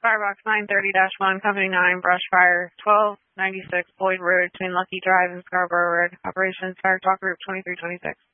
Firebox 930-1, Company 9, brush fire, 1296 Boyd Road between Lucky Drive and Scarborough Road. Operations Fire Talk Group 2326.